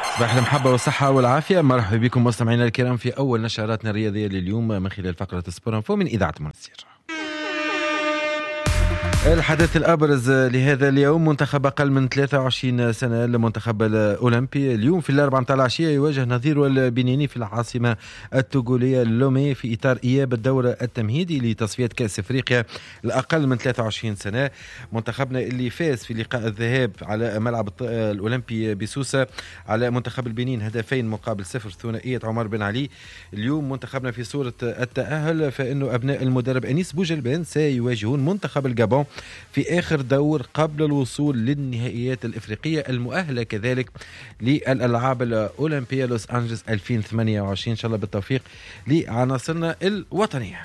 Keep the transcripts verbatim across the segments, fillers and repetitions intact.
صباح المحبة والصحة والعافية. مرحبا بكم مستمعينا الكرام في أول نشراتنا الرياضية لليوم من خلال فقرة سبور انفو من إذاعة منصير. الحدث الأبرز لهذا اليوم منتخب أقل من ثلاثة وعشرين سنة المنتخب الأولمبي اليوم في الأربعة متاع العشية يواجه نظيره البنيني في العاصمة التوغولية لومي في إطار إياب الدورة التمهيدي لتصفية كأس أفريقيا الأقل من ثلاثة وعشرين سنة. منتخبنا اللي فاز في لقاء الذهاب على ملعب الأولمبي بسوسة على منتخب البنين هدفين مقابل صفر ثنائية عمر بن علي. اليوم منتخبنا في صورة التأهل فإنه أبناء المدرب أنيس بوجلبان سيواجهون منتخب الجابون في آخر دور قبل الوصول للنهائيات الإفريقية المؤهلة كذلك للألعاب الأولمبية لوس أنجلس ألفين وثمانية وعشرين. إن شاء الله بالتوفيق لعناصرنا الوطنية.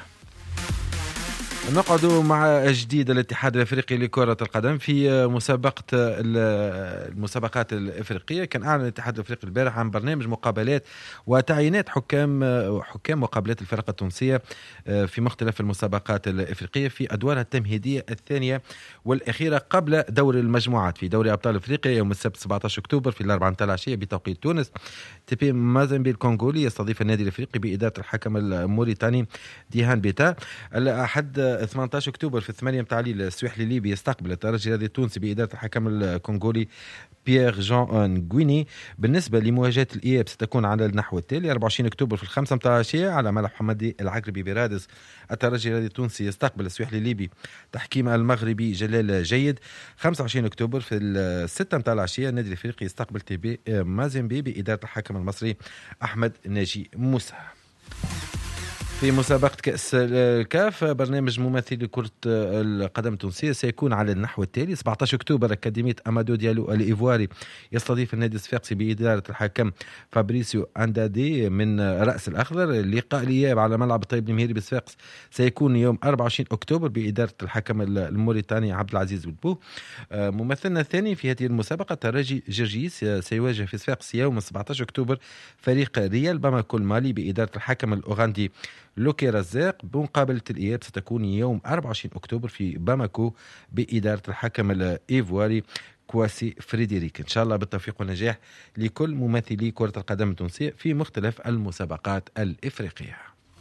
نقعد مع جديد الاتحاد الافريقي لكرة القدم في مسابقة المسابقات الافريقية. كان اعلن الاتحاد الافريقي البارح عن برنامج مقابلات وتعيينات حكام حكام مقابلات الفرق التونسية في مختلف المسابقات الافريقية في ادوارها التمهيدية الثانية والاخيرة قبل دور المجموعات في دوري ابطال افريقيا يوم السبت سبعة عشر اكتوبر في الأربعة متاع العشية بتوقيت تونس. تيبي مازامبي الكونغولي يستضيف النادي الافريقي بإدارة الحكم الموريتاني ديهان بيتا. الاحد ثمانية عشر أكتوبر في الثمانية متاع الليل السواحلي الليبي يستقبل الترجي الرياضي التونسي بإدارة الحكم الكونغولي بيير جان غويني. بالنسبة لمواجهة الإياب ستكون على النحو التالي: أربعة وعشرين أكتوبر في الخمسة متاع العشية على ملعب حمدي العقربي برادس الترجي الرياضي التونسي يستقبل السواحلي الليبي تحكيم المغربي جلال جيد. خمسة وعشرين أكتوبر في الستة متاع العشية النادي الافريقي يستقبل تيبي مازامبي بإدارة الحكم المصري أحمد ناجي موسى. في مسابقة كأس الكاف برنامج مماثل لكرة القدم التونسية سيكون على النحو التالي: سبعة عشر أكتوبر أكاديمية أمادو ديالو الإيفواري يستضيف النادي الصفاقسي بإدارة الحكم فابريسيو أندادي من رأس الأخضر. لقاء الإياب على ملعب الطيب المهيري بالصفاقس سيكون يوم أربعة وعشرين أكتوبر بإدارة الحكم الموريتاني عبد العزيز بلبو. ممثلنا الثاني في هذه المسابقة ترجي جرجيس سيواجه في صفاقس يوم سبعة عشر أكتوبر فريق ريال باماكو المالي بإدارة الحكم الأوغندي لوكي رزاق. بمقابلة الإياب ستكون يوم أربعة وعشرين أكتوبر في باماكو بإدارة الحكم الإيفواري كواسي فريدريك. إن شاء الله بالتوفيق والنجاح لكل ممثلي كرة القدم التونسية في مختلف المسابقات الإفريقية.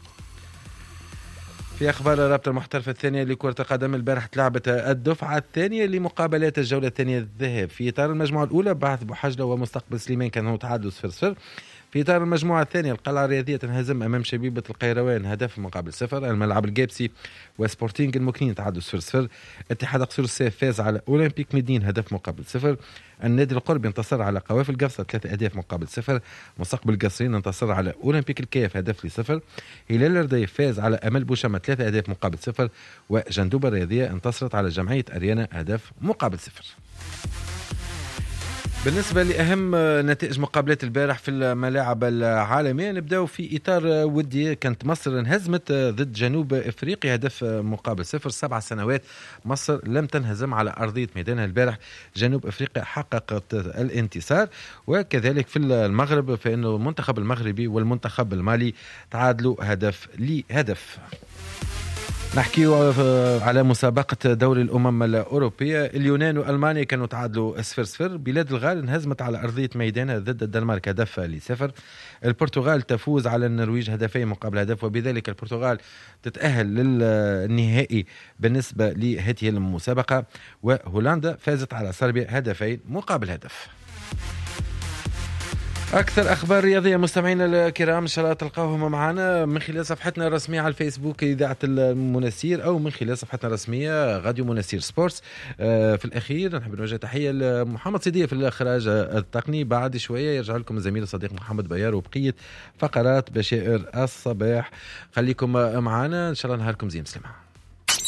في أخبار الرابطة المحترفة الثانية لكرة القدم البارحة لعبت الدفعة الثانية لمقابلات الجولة الثانية الذهاب في إطار المجموعة الأولى. بعث بوحجلة ومستقبل سليمان كانوا تعادلوا صفر صفر. في إطار المجموعة الثانية القلعة الرياضية تنهزم أمام شبيبة القيروان هدف مقابل صفر. الملعب الجابسي وسبورتينغ المكنين تعادلوا صفر صفر. اتحاد قصور السيف فاز على أولمبيك مدين هدف مقابل صفر. النادي القرب انتصر على قوافل قفصة ثلاثة أهداف مقابل صفر. مستقبل القصرين انتصر على أولمبيك الكيف هدف لصفر. هلال الرديف فاز على أمل بوشمة ثلاثة أهداف مقابل صفر. وجندوبة الرياضية انتصرت على جمعية أريانا هدف مقابل صفر. بالنسبة لأهم نتائج مقابلات البارح في الملاعب العالمية نبدأ في إطار ودي. كانت مصر انهزمت ضد جنوب أفريقيا هدف مقابل صفر. سبع سنوات مصر لم تنهزم على أرضية ميدانها. البارح جنوب أفريقيا حققت الانتصار. وكذلك في المغرب فإنه المنتخب المغربي والمنتخب المالي تعادلوا هدف لهدف. نحكي على مسابقة دوري الأمم الأوروبية. اليونان وألمانيا كانوا تعادلوا صفر صفر. بلاد الغال انهزمت على أرضية ميدانها ضد الدنمارك هدف لصفر. البرتغال تفوز على النرويج هدفين مقابل هدف وبذلك البرتغال تتأهل للنهائي بالنسبة لهذه المسابقة. وهولندا فازت على صربيا هدفين مقابل هدف. أكثر أخبار رياضية مستمعينا الكرام إن شاء الله تلقاوهم معنا من خلال صفحتنا الرسمية على الفيسبوك إذاعة المناسير أو من خلال صفحتنا الرسمية راديو مناسير سبورتس. في الأخير نحب نوجه تحية لمحمد صديق في الإخراج التقني. بعد شوية يرجع لكم الزميل الصديق محمد بيار وبقية فقرات بشائر الصباح. خليكم معنا إن شاء الله نهاركم زين. سلام.